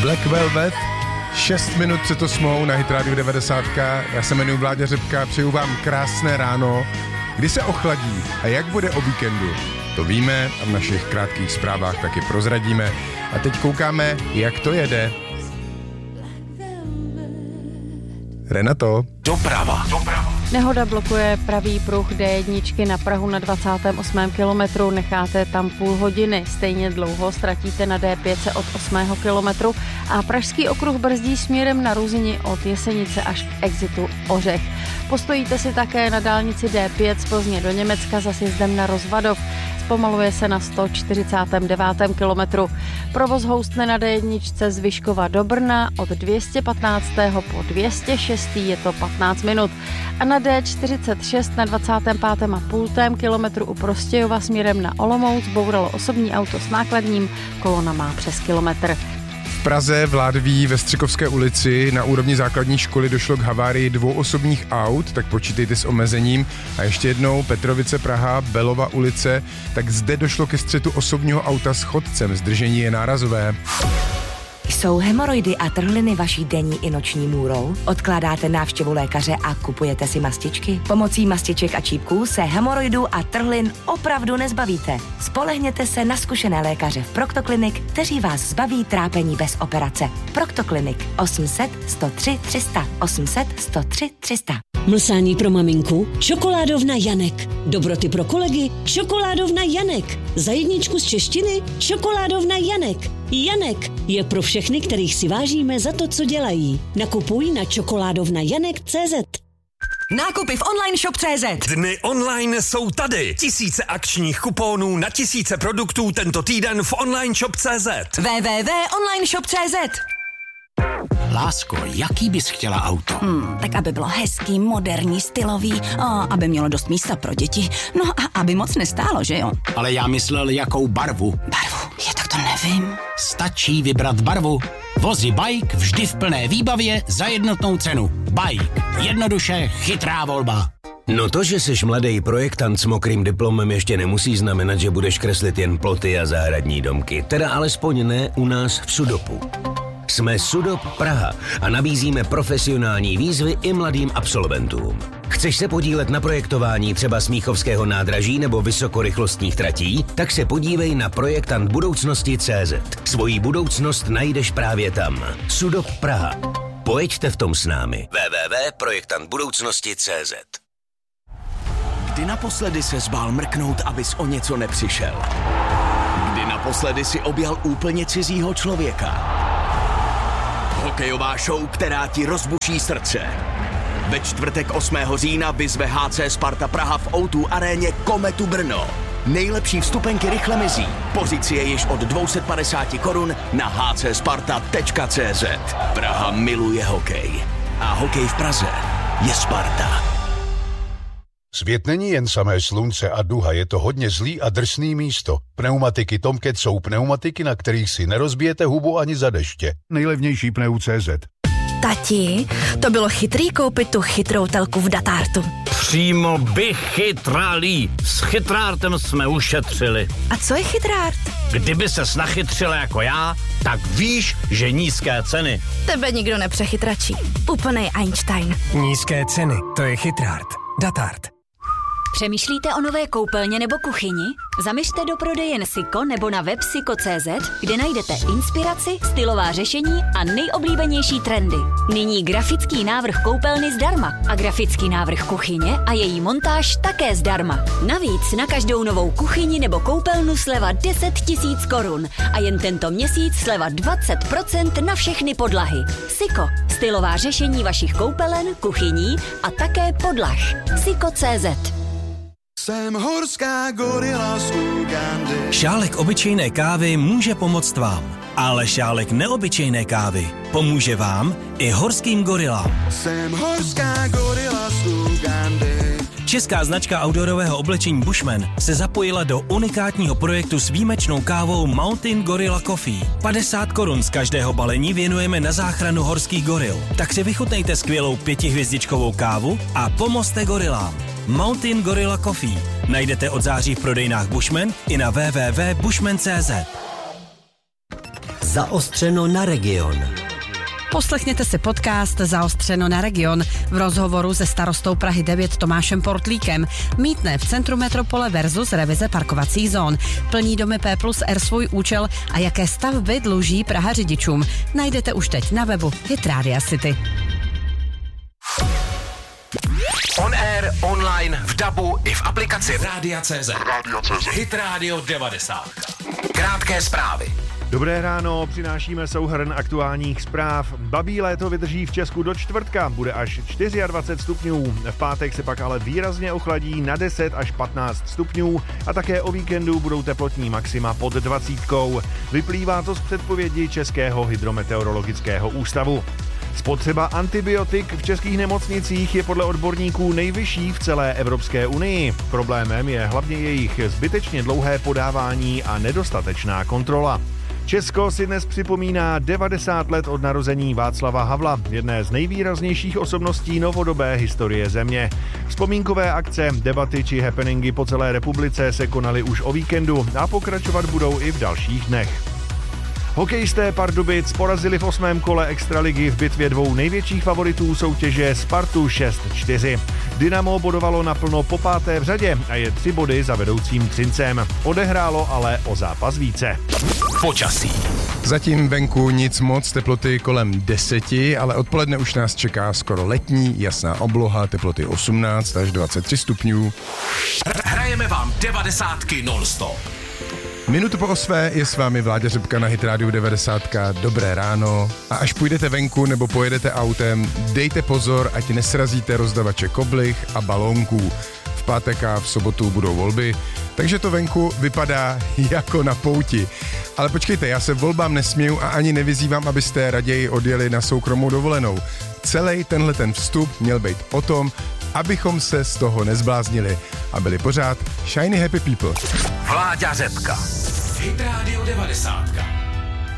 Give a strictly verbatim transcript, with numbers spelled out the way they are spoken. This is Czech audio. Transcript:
Black Velvet, šest minut před osmou na Hit Radio devadesát. Já se jmenuji Vláďa Řepka, přeju vám krásné ráno. Kdy se ochladí a jak bude o víkendu, to víme a v našich krátkých zprávách taky prozradíme. A teď koukáme, jak to jede. Renato. Doprava. Doprava. Nehoda blokuje pravý pruh D jedna na Prahu na dvacátém osmém kilometru. Necháte tam půl hodiny. Stejně dlouho ztratíte na D pět od osmého kilometru a pražský okruh brzdí směrem na Ruzini od Jesenice až k exitu Ořech. Postojíte si také na dálnici D pět z Plzně do Německa za sjezdem na Rozvadov. Zpomaluje se na sto čtyřicátém devátém kilometru. Provoz houstne na D jedna z Vyškova do Brna od dvě stě patnáctého po dvě stě šestý je to patnáct minut. A na D čtyřicet šest na dvacátém pátém a půltém kilometru u Prostějova směrem na Olomouc bouralo osobní auto s nákladním, kolona má přes kilometr. V Praze v Ládví ve Střikovské ulici na úrovni základní školy došlo k havárii dvou osobních aut, tak počítejte s omezením. A ještě jednou Petrovice Praha, Belova ulice, tak zde došlo ke střetu osobního auta s chodcem, zdržení je nárazové. Jsou hemoroidy a trhliny vaší denní i noční můrou? Odkládáte návštěvu lékaře a kupujete si mastičky? Pomocí mastiček a čípků se hemoroidů a trhlin opravdu nezbavíte. Spolehněte se na zkušené lékaře v Proctoclinic, kteří vás zbaví trápení bez operace. Proctoclinic osm set sto tři tři sta osm set sto tři tři sta. Mlsání pro maminku? Čokoládovna Janek. Dobroty pro kolegy? Čokoládovna Janek. Za jedničku z češtiny? Čokoládovna Janek. Janek je pro všechny, kterých si vážíme za to, co dělají. Nakupuj na čokoládovna janek tečka cé zet. Nákupy v online shop tečka cé zet. Dny online jsou tady. Tisíce akčních kuponů na tisíce produktů tento týden v online shop tečka cé zet. w w w tečka online shop tečka cé zet. Lásko, jaký bys chtěla auto? Hmm, tak aby bylo hezký, moderní, stylový, a aby mělo dost místa pro děti. No a aby moc nestálo, že jo? Ale já myslel, jakou barvu. Barvu? Je, tak to nevím. Stačí vybrat barvu. Vozy Bike vždy v plné výbavě za jednotnou cenu. Bike. Jednoduše chytrá volba. No to, že jsi mladý projektant s mokrým diplomem, ještě nemusí znamenat, že budeš kreslit jen ploty a zahradní domky. Teda alespoň ne u nás v Sudopu. Jsme Sudop Praha a nabízíme profesionální výzvy i mladým absolventům. Chceš se podílet na projektování třeba Smíchovského nádraží nebo vysokorychlostních tratí? Tak se podívej na projektant budoucnosti tečka cé zet. Svoji budoucnost najdeš právě tam. Sudop Praha. Pojeďte v tom s námi. w w w tečka projektant budoucnosti tečka cé zet. Kdy naposledy se zbál mrknout, abys o něco nepřišel? Kdy naposledy si objal úplně cizího člověka? Hokejová show, která ti rozbuší srdce. Ve čtvrtek osmého října vyzve há cé Sparta Praha v ó dva aréně Kometu Brno. Nejlepší vstupenky rychle mizí. Pořiď si je již od dvě stě padesát korun na h c sparta tečka cé zet. Praha miluje hokej. A hokej v Praze je Sparta. Svět není jen samé slunce a duha, je to hodně zlý a drsný místo. Pneumatiky Tomcat jsou pneumatiky, na kterých si nerozbijete hubu ani za deště. Nejlevnější pneu tečka cé zet. Tati, to bylo chytrý koupit tu chytrou telku v Datártu. Přímo bych chytrálí. S chytrártem jsme ušetřili. A co je chytrárt? Kdyby ses nachytřila jako já, tak víš, že nízké ceny. Tebe nikdo nepřechytračí. Úplnej Einstein. Nízké ceny, to je chytrárt. Datárt. Přemýšlíte o nové koupelně nebo kuchyni? Zaměřte do prodejen Siko nebo na web siko tečka cé zet, kde najdete inspiraci, stylová řešení a nejoblíbenější trendy. Nyní grafický návrh koupelny zdarma a grafický návrh kuchyně a její montáž také zdarma. Navíc na každou novou kuchyni nebo koupelnu sleva deset tisíc korun a jen tento měsíc sleva dvacet procent na všechny podlahy. Siko, stylová řešení vašich koupelen, kuchyní a také podlah. Siko tečka cé zet. Jsem horská gorila z Ugandy. Šálek obyčejné kávy může pomoct vám, ale šálek neobyčejné kávy pomůže vám i horským gorilám. Jsem horská gorila z Ugandy. Česká značka outdoorového oblečení Bushman se zapojila do unikátního projektu s výjimečnou kávou Mountain Gorilla Coffee. padesát korun z každého balení věnujeme na záchranu horských goril. Tak si vychutnejte skvělou pětihvězdičkovou kávu a pomozte gorilám. Mountain Gorilla Coffee najdete od září v prodejnách Bushman i na w w w tečka bushman tečka cé zet. Zaostřeno na region. Poslechněte si podcast Zaostřeno na region v rozhovoru se starostou Prahy devět Tomášem Portlíkem. Mýtné v centru metropole versus revize parkovacích zón. Plní domy P plus R svůj účel a jaké stavby dluží Praha řidičům. Najdete už teď na webu Hit Radio City. On air, online, v dabu i v aplikaci Rádia C Z. Hit Radio devadesát. Krátké zprávy. Dobré ráno, přinášíme souhrn aktuálních zpráv. Babí léto vydrží v Česku do čtvrtka, bude až dvacet čtyři stupňů. V pátek se pak ale výrazně ochladí na deset až patnáct stupňů a také o víkendu budou teplotní maxima pod dvacítkou. Vyplývá to z předpovědi Českého hydrometeorologického ústavu. Spotřeba antibiotik v českých nemocnicích je podle odborníků nejvyšší v celé Evropské unii. Problémem je hlavně jejich zbytečně dlouhé podávání a nedostatečná kontrola. Česko si dnes připomíná devadesát let od narození Václava Havla, jedné z nejvýraznějších osobností novodobé historie země. Vzpomínkové akce, debaty či happeningy po celé republice se konaly už o víkendu a pokračovat budou i v dalších dnech. Hokejisté Pardubic porazili v osmém kole extraligy v bitvě dvou největších favoritů soutěže Spartu šest čtyři. Dynamo bodovalo naplno po páté v řadě a je tři body za vedoucím Třincem. Odehrálo ale o zápas více. Počasí. Zatím venku nic moc, teploty kolem deseti, ale odpoledne už nás čeká skoro letní, jasná obloha, teploty osmnáct až dvacet tři stupňů. Hrajeme vám devadesátky non-stop. Minutu po osmé je s vámi Vláďa Řepka na Hit Radio devadesát. Dobré ráno. A až půjdete venku nebo pojedete autem, dejte pozor, ať nesrazíte rozdavače koblih a balónků. V pátek a v sobotu budou volby, takže to venku vypadá jako na pouti. Ale počkejte, já se volbám nesměju a ani nevyzývám, abyste raději odjeli na soukromou dovolenou. Celý tenhle ten vstup měl být o tom, abychom se z toho nezbláznili a byli pořád shiny happy people. Vláďa Řepka. Hit Radio devadesát.